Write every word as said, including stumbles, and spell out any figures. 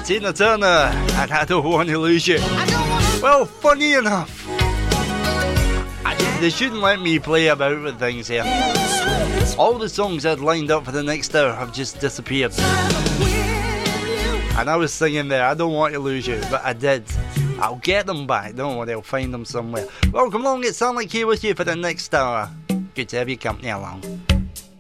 Tina Turner, and I Don't Want to Lose You. Well, funny enough, I, they shouldn't let me play about with things here. All the songs I'd lined up for the next hour have just disappeared. And I was singing there, I Don't Want to Lose You, but I did. I'll get them back, don't worry, I'll find them somewhere. Well, come along, it's Sound Like here with you for the next hour. Good to have your company along.